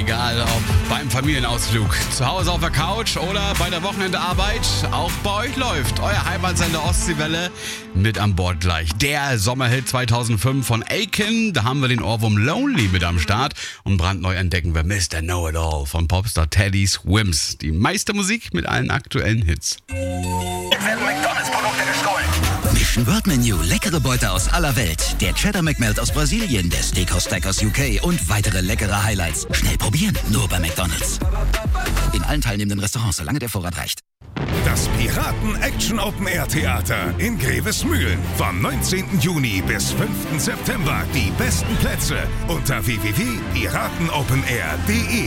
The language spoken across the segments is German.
Egal ob beim Familienausflug, zu Hause auf der Couch oder bei der Wochenendarbeit, auch bei euch läuft euer Heimatsender Ostseewelle mit an Bord gleich. Der Sommerhit 2005 von Aiken, da haben wir den Ohrwurm Lonely mit am Start und brandneu entdecken wir Mr. Know-It-All von Popstar Teddy Swims. Die meiste Musik mit allen aktuellen Hits. Jetzt werden McDonalds-Produkte gestohlen. Mission World Menu, leckere Beute aus aller Welt. Der Cheddar McMelt aus Brasilien, der Steakhouse Stack aus UK und weitere leckere Highlights. Schnell probieren, nur bei McDonalds. In allen teilnehmenden Restaurants, solange der Vorrat reicht. Das Piraten-Action-Open-Air-Theater in Grevesmühlen. Vom 19. Juni bis 5. September. Die besten Plätze unter www.piratenopenair.de.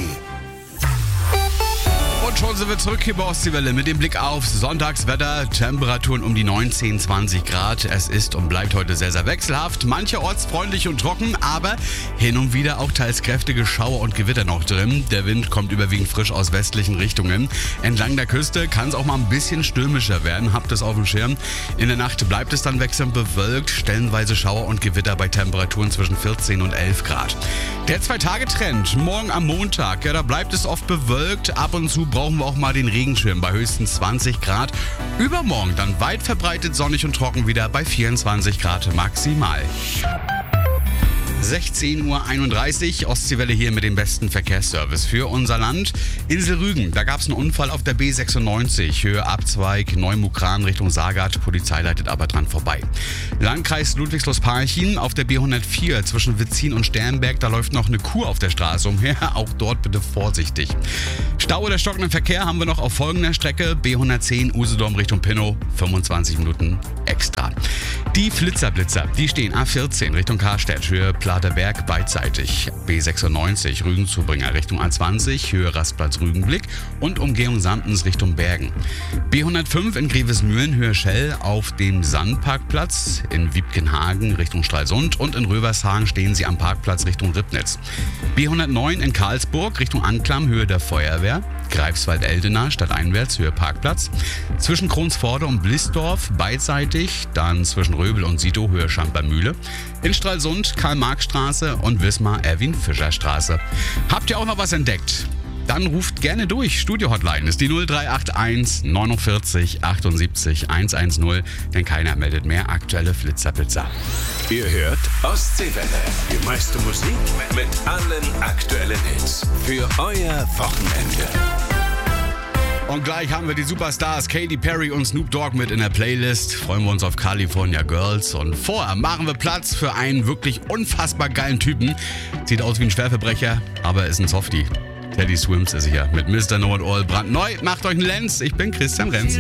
Und schon sind wir zurück hier bei Ostseewelle mit dem Blick auf Sonntagswetter. Temperaturen um die 19, 20 Grad. Es ist und bleibt heute sehr, sehr wechselhaft. Mancherorts freundlich und trocken, aber hin und wieder auch teils kräftige Schauer und Gewitter noch drin. Der Wind kommt überwiegend frisch aus westlichen Richtungen. Entlang der Küste kann es auch mal ein bisschen stürmischer werden. Habt es auf dem Schirm. In der Nacht bleibt es dann wechselnd bewölkt. Stellenweise Schauer und Gewitter bei Temperaturen zwischen 14 und 11 Grad. Der 2-Tage-Trend morgen am Montag. Ja, da bleibt es oft bewölkt. Ab und zu brauchen wir auch mal den Regenschirm bei höchstens 20 Grad. Übermorgen dann weit verbreitet sonnig und trocken wieder bei 24 Grad maximal. 16:31 Uhr, Ostseewelle hier mit dem besten Verkehrsservice für unser Land. Insel Rügen, da gab es einen Unfall auf der B96, Höhe Abzweig Neumukran Richtung Sagat, Polizei leitet aber dran vorbei. Landkreis Ludwigslust-Parchim auf der B104 zwischen Witzin und Sternberg, da läuft noch eine Kuh auf der Straße umher, auch dort bitte vorsichtig. Stau oder stockenden Verkehr haben wir noch auf folgender Strecke, B110 Usedom Richtung Pinnow, 25 Minuten extra. Die Flitzerblitzer, die stehen A14 Richtung Karstedt, Höhe Platerberg beidseitig. B96 Rügen-Zubringer Richtung A20, Höhe Rastplatz Rügenblick und Umgehung Sandens Richtung Bergen. B105 in Grevesmühlen, Höhe Schell auf dem Sandparkplatz. In Wiebkenhagen Richtung Stralsund und in Rövershagen stehen sie am Parkplatz Richtung Ribnitz. B109 in Karlsburg Richtung Anklam, Höhe der Feuerwehr. Greifswald-Eldena stadteinwärts, Höhe Parkplatz. Zwischen Kronsforde und Blissdorf beidseitig, dann zwischen Röbel und Sito, Höhe Schampermühle. In Stralsund Karl-Marx-Straße und Wismar Erwin-Fischer-Straße. Habt ihr auch noch was entdeckt? Dann ruft gerne durch. Studio-Hotline ist die 0381 49 78 110, denn keiner meldet mehr aktuelle Flitzerblitzer. Ihr hört Ostseewelle. Die meiste Musik mit allen aktuellen Hits. Für euer Wochenende. Und gleich haben wir die Superstars Katy Perry und Snoop Dogg mit in der Playlist. Freuen wir uns auf California Girls. Und vorher machen wir Platz für einen wirklich unfassbar geilen Typen. Sieht aus wie ein Schwerverbrecher, aber ist ein Softie. Teddy Swims ist hier mit Mr. Know-It-All brandneu. Macht euch einen Lenz. Ich bin Christian Renz.